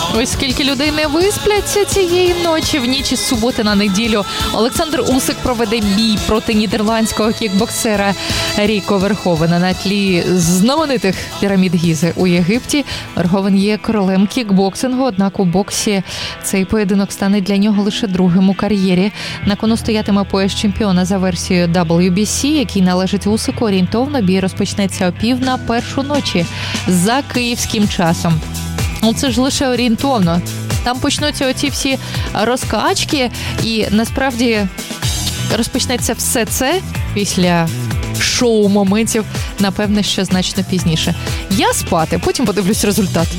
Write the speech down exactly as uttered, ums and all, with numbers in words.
Ось скільки людей не виспляться цієї ночі. В ніч із суботи на неділю Олександр Усик проведе бій проти нідерландського кікбоксера Ріко Верховена на тлі знаменитих пірамід Гізи у Єгипті. Верховен є королем кікбоксингу, однак у боксі цей поєдинок стане для нього лише другим у кар'єрі. На кону стоятиме пояс чемпіона за версією дабл ю бі сі, який належить Усику. Орієнтовно бій розпочнеться о пів на першу ночі за київським часом. Ну, це ж лише орієнтовно. Там почнуться оці всі розкачки, і насправді розпочнеться все це після шоу-моментів, напевне, що значно пізніше. Я спати, потім подивлюсь результат.